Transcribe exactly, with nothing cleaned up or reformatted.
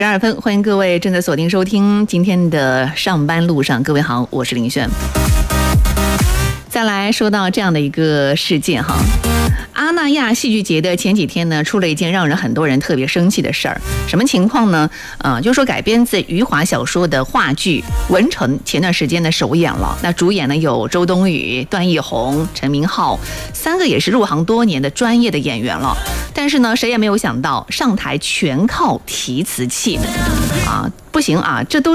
十二分，欢迎各位正在锁定收听今天的上班路上。各位好，我是林轩。再来说到这样的一个事件哈，阿那亚戏剧节的前几天呢，出了一件让人很多人特别生气的事儿。什么情况呢？呃，就是说改编自余华小说的话剧《文成》前段时间呢首演了。那主演呢有周冬雨、段奕宏、陈明昊，三个也是入行多年的专业的演员了。但是呢，谁也没有想到上台全靠提词器啊，不行啊，这都